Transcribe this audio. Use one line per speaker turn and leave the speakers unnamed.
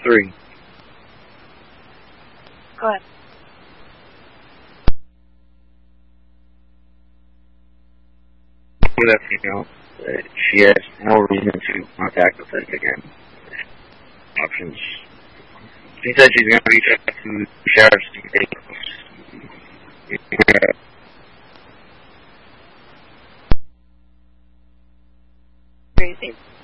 3.
Go ahead.
Let me know that she has no reason to contact us again. Options. She said she's going to reach out to the sheriff's station.
Crazy.